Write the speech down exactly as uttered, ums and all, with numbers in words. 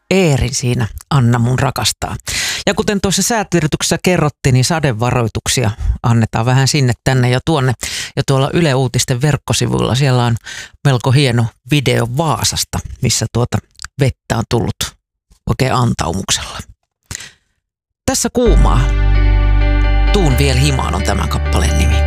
Eerin siinä Anna mun rakastaa. Ja kuten tuossa säätiedotuksessa kerrottiin, niin sadevaroituksia annetaan vähän sinne, tänne ja tuonne. Ja tuolla Yle Uutisten verkkosivuilla siellä on melko hieno video Vaasasta, missä tuota vettä on tullut oikein antaumuksella. Tässä kuumaa. Tuun vielä himaan on tämän kappaleen nimi.